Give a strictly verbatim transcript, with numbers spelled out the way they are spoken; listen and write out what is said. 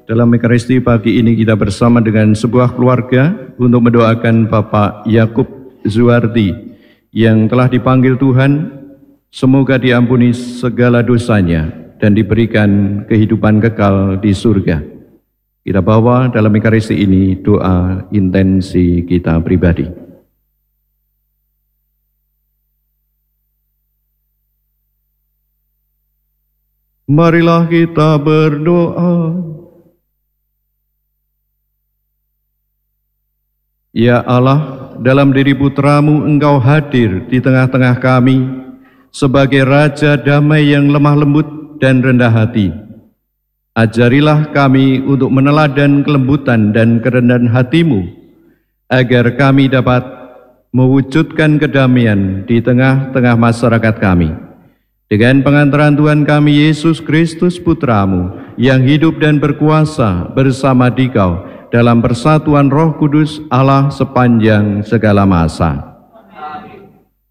Dalam Ekaristi pagi ini kita bersama dengan sebuah keluarga untuk mendoakan Bapak Yakub Zuardi yang telah dipanggil Tuhan. Semoga diampuni segala dosanya dan diberikan kehidupan kekal di surga. Kita bawa dalam Ekaristi ini doa intensi kita pribadi. Marilah kita berdoa. Ya Allah, dalam diri Putra-Mu Engkau hadir di tengah-tengah kami sebagai Raja damai yang lemah lembut dan rendah hati. Ajarilah kami untuk meneladan kelembutan dan kerendahan hati-Mu, agar kami dapat mewujudkan kedamaian di tengah-tengah masyarakat kami. Dengan pengantaran Tuhan kami Yesus Kristus Putra-Mu yang hidup dan berkuasa bersama Dikau dalam persatuan Roh Kudus Allah sepanjang segala masa.